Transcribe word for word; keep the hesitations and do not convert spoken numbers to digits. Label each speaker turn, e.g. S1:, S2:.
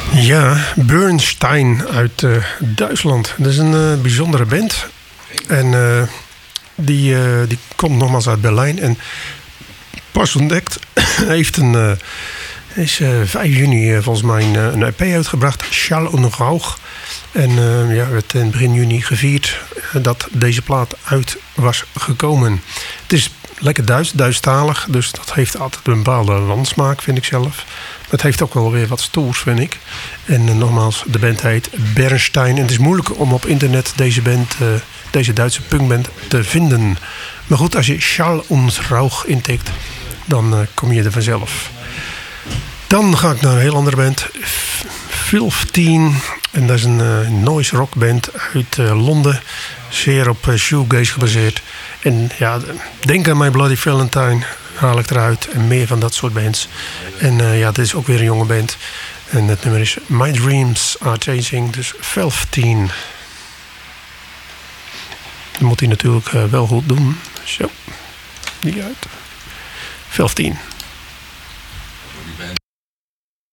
S1: Ja, Bernstein uit uh, Duitsland. Dat is een uh, bijzondere band. En uh, die, uh, die komt nogmaals uit Berlijn. En pas ontdekt heeft een... Uh, is uh, vijf juni uh, volgens mij een, een E P uitgebracht. Schall und Rauch. En uh, ja, werd in begin juni gevierd uh, dat deze plaat uit was gekomen. Het is lekker Duits, Duitsstalig. Dus dat heeft altijd een bepaalde landsmaak, vind ik zelf. Het heeft ook wel weer wat stoers, vind ik. En uh, nogmaals, de band heet Bernstein. En het is moeilijk om op internet deze band, uh, deze Duitse punkband te vinden. Maar goed, als je Schall und Rauch intikt, dan uh, kom je er vanzelf. Dan ga ik naar een heel andere band. vijftien. En dat is een uh, noise rock band uit uh, Londen. Zeer op uh, shoegaze gebaseerd. En ja, denk aan My Bloody Valentine. Haal ik eruit. En meer van dat soort bands. En uh, ja, dit is ook weer een jonge band. En het nummer is My Dreams Are Changing. Dus vijftien. Dat moet hij natuurlijk uh, wel goed doen. Zo. Die uit. vijftien.
S2: Die band